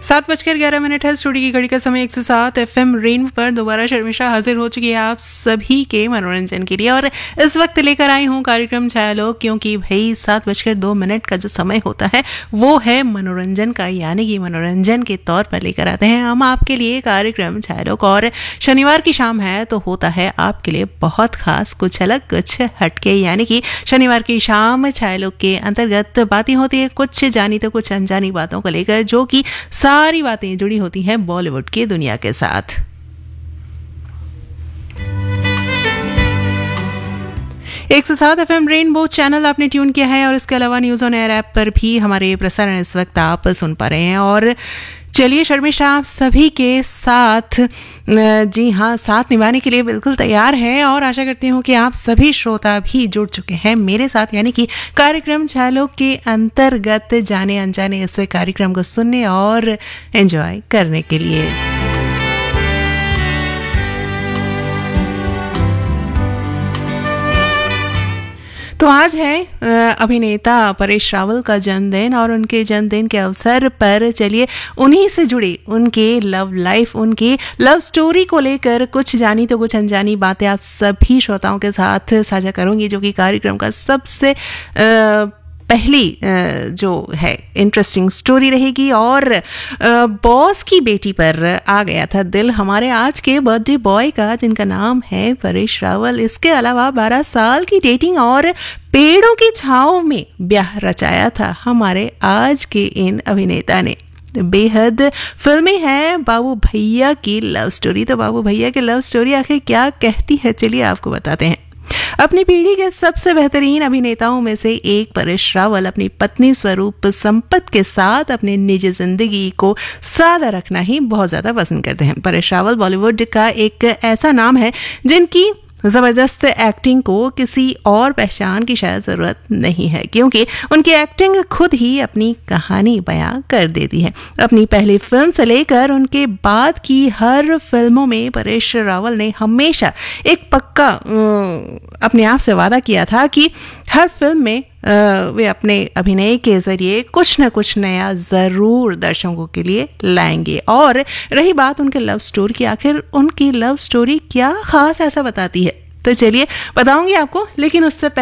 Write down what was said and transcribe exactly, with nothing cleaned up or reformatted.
सात बजकर ग्यारह मिनट है। स्टूडियो की घड़ी का समय एक सौ सात एफ एम रेनबो पर दोबारा शर्मिष्ठा हाजिर हो चुकी है आप सभी के मनोरंजन के लिए। और इस वक्त लेकर आई हूँ कार्यक्रम छायालोक, क्योंकि भाई सात बजकर दो मिनट का जो समय होता है वो है मनोरंजन का, यानी कि मनोरंजन के तौर पर लेकर आते हैं हम आपके लिए कार्यक्रम छायालोक। और शनिवार की शाम है तो होता है आपके लिए बहुत खास, कुछ अलग कुछ हटके, यानी कि शनिवार की शाम छायालोक के अंतर्गत बातें होती है कुछ जानी तो कुछ अनजानी बातों को लेकर, जो कि सारी बातें जुड़ी होती हैं बॉलीवुड की दुनिया के साथ। एक सौ सात एफ एम रेनबो चैनल आपने ट्यून किया है और इसके अलावा न्यूज ऑन एयर ऐप पर भी हमारे प्रसारण इस वक्त आप सुन पा रहे हैं। और चलिए शर्मिष्ठा आप सभी के साथ, जी हाँ, साथ निभाने के लिए बिल्कुल तैयार है और आशा करती हूँ कि आप सभी श्रोता भी जुड़ चुके हैं मेरे साथ, यानी कि कार्यक्रम छायालोक के अंतर्गत जाने अनजाने इस कार्यक्रम को सुनने और एंजॉय करने के लिए। तो आज है अभिनेता परेश रावल का जन्मदिन और उनके जन्मदिन के अवसर पर चलिए उन्हीं से जुड़ी उनके लव लाइफ, उनकी लव स्टोरी को लेकर कुछ जानी तो कुछ अनजानी बातें आप सभी श्रोताओं के साथ साझा करूंगी, जो कि कार्यक्रम का सबसे आ, पहली जो है इंटरेस्टिंग स्टोरी रहेगी। और बॉस की बेटी पर आ गया था दिल हमारे आज के बर्थडे बॉय का, जिनका नाम है परेश रावल। इसके अलावा बारह साल की डेटिंग और पेड़ों की छांव में ब्याह रचाया था हमारे आज के इन अभिनेता ने। बेहद फिल्मी है बाबू भैया की लव स्टोरी। तो बाबू भैया की लव स्टोरी आखिर क्या कहती है, चलिए आपको बताते हैं। अपनी पीढ़ी के सबसे बेहतरीन अभिनेताओं में से एक परेश रावल अपनी पत्नी स्वरूप संपत के साथ अपनी निजी जिंदगी को सादा रखना ही बहुत ज्यादा पसंद करते हैं। परेश रावल बॉलीवुड का एक ऐसा नाम है जिनकी जबरदस्त एक्टिंग को किसी और पहचान की शायद जरूरत नहीं है, क्योंकि उनकी एक्टिंग खुद ही अपनी कहानी बयां कर देती है। अपनी पहली फिल्म से लेकर उनके बाद की हर फिल्मों में परेश रावल ने हमेशा एक पक्का अपने आप से वादा किया था कि हर फिल्म में वे अपने अभिनय के जरिए कुछ न कुछ नया जरूर दर्शकों के लिए लाएंगे। और रही बात उनके लव स्टोरी की, आखिर उनकी लव स्टोरी क्या खास ऐसा बताती है, तो चलिए बताऊंगी आपको, लेकिन उससे